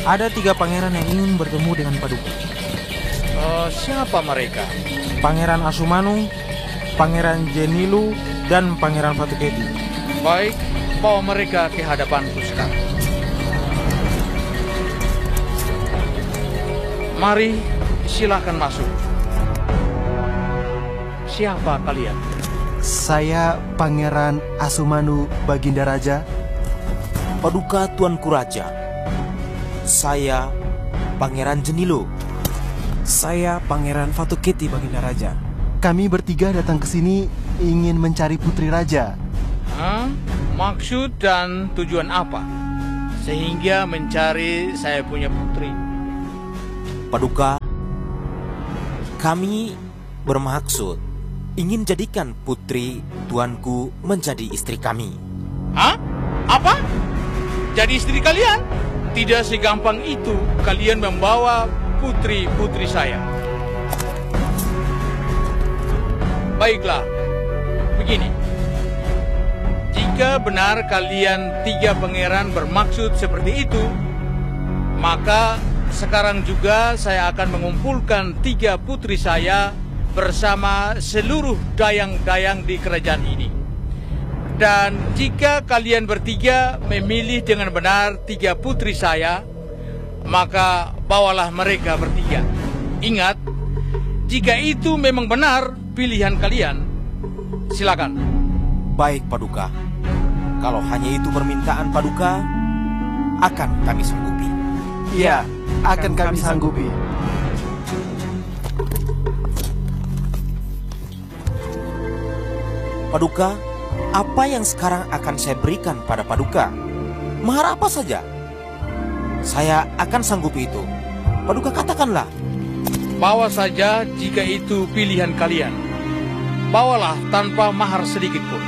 Ada 3 pangeran yang ingin bertemu dengan Paduka. Siapa mereka? Pangeran Asumanu, Pangeran Jenilu, dan Pangeran Fatuketi. Baik, bawa mereka ke hadapanku sekarang. Mari, silakan masuk. Siapa kalian? Saya Pangeran Asumanu Baginda Raja. Paduka Tuanku Raja. Saya Pangeran Jenilu. Saya Pangeran Fatuketi Baginda Raja. Kami bertiga datang ke sini ingin mencari Putri Raja. Maksud dan tujuan apa? Sehingga mencari saya punya putri. Paduka, kami bermaksud ingin jadikan putri tuanku menjadi istri kami. Hah? Apa? Jadi istri kalian? Tidak segampang itu kalian membawa putri-putri saya. Baiklah, begini. Jika benar kalian 3 pangeran bermaksud seperti itu, maka sekarang juga saya akan mengumpulkan 3 putri saya bersama seluruh dayang-dayang di kerajaan ini. Dan jika kalian bertiga memilih dengan benar 3 putri saya, maka bawalah mereka bertiga. Ingat, jika itu memang benar pilihan kalian, silakan. Baik, Paduka. Kalau hanya itu permintaan Paduka, akan kami sanggupi. Iya, akan kami sanggupi. Paduka, apa yang sekarang akan saya berikan pada Paduka? Mahar apa saja? Saya akan sanggupi itu. Paduka, katakanlah. Bawa saja jika itu pilihan kalian. Bawalah tanpa mahar sedikit pun.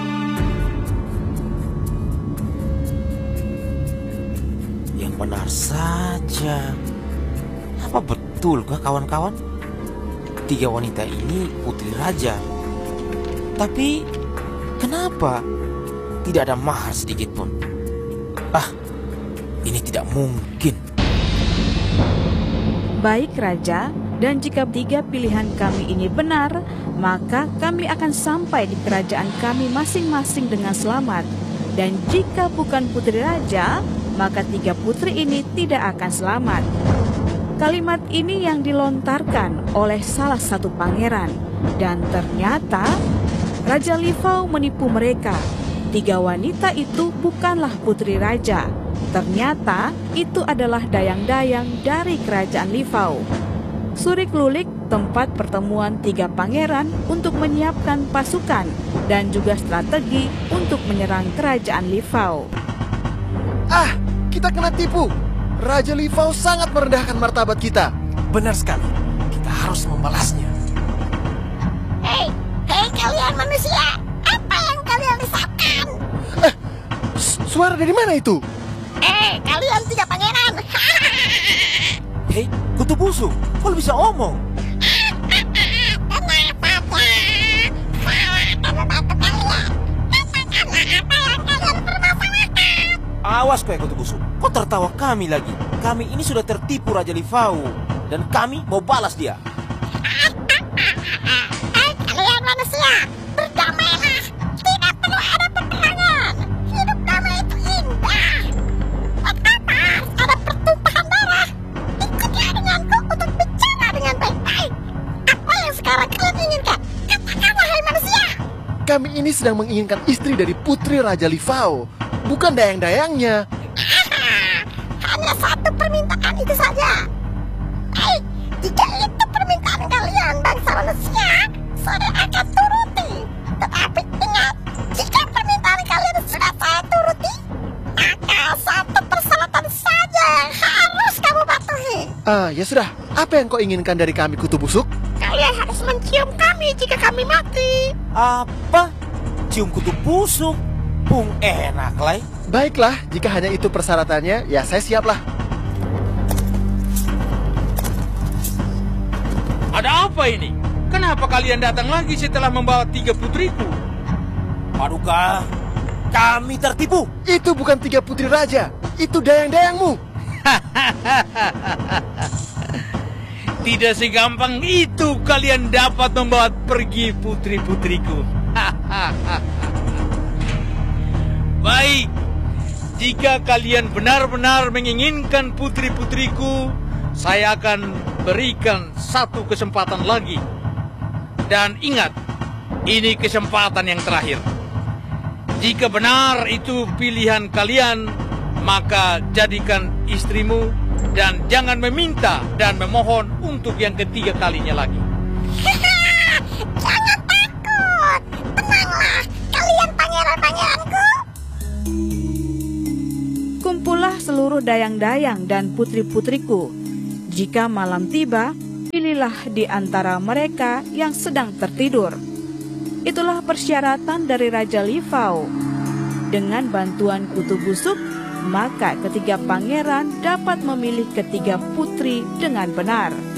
Yang benar saja. Apa betulkah kawan-kawan? 3 wanita ini putri raja. Tapi kenapa tidak ada mahar sedikit pun? Ini tidak mungkin. Baik Raja, dan jika 3 pilihan kami ini benar, maka kami akan sampai di kerajaan kami masing-masing dengan selamat. Dan jika bukan putri raja, maka 3 putri ini tidak akan selamat. Kalimat ini yang dilontarkan oleh salah satu pangeran, dan ternyata Raja Lifau menipu mereka. 3 wanita itu bukanlah putri raja. Ternyata itu adalah dayang-dayang dari kerajaan Lifau. Surik Lulik, tempat pertemuan 3 pangeran untuk menyiapkan pasukan dan juga strategi untuk menyerang kerajaan Lifau. Kita kena tipu. Raja Lifau sangat merendahkan martabat kita. Benar sekali. Kita harus membalasnya. Hei kalian manusia, apa yang kalian risaukan? Suara dari mana itu? Kalian 3 pangeran. Hei, kutu busuk, kau bisa omong. Awas kau kutu busuk, kau tertawa kami lagi. Kami ini sudah tertipu Raja Lifau, dan kami mau balas dia. Kalian manusia, berdamailah. Tidak perlu ada peperangan. Hidup damai itu indah. Buat apa harus ada pertumpahan darah? Ikutlah denganku untuk bicara dengan baik-baik. Apa yang sekarang kalian inginkan? Katakanlah, hai manusia. Kami ini sedang menginginkan istri dari Putri Raja Lifau, bukan dayang-dayangnya. Hanya satu permintaan itu saja. Baik, jika itu permintaan kalian, bangsa manusia, saya akan turuti. Tetapi ingat, jika permintaan kalian sudah saya turuti, maka satu persyaratan saja yang harus kamu patuhi. Ya sudah, apa yang kau inginkan dari kami, kutu busuk? Kalian harus mencium kami jika kami mati. Apa? Cium kutu busuk? Bung enak, Lai. Baiklah, jika hanya itu persyaratannya, ya saya siaplah. Ada apa ini? Kenapa kalian datang lagi setelah membawa 3 putriku? Paduka, kami tertipu. Itu bukan 3 putri raja, itu dayang-dayangmu. Tidak segampang itu kalian dapat membawa pergi putri-putriku. Baik, jika kalian benar-benar menginginkan putri-putriku, saya akan berikan satu kesempatan lagi. Dan ingat, ini kesempatan yang terakhir. Jika benar itu pilihan kalian, maka jadikan istrimu dan jangan meminta dan memohon untuk yang ketiga kalinya lagi. Jangan takut. Tenanglah, kalian pangeran-pangeranku. Kumpullah seluruh dayang-dayang dan putri-putriku. Jika malam tiba, pilihlah di antara mereka yang sedang tertidur. Itulah persyaratan dari Raja Livau. Dengan bantuan kutu busuk, maka ketiga pangeran dapat memilih ketiga putri dengan benar.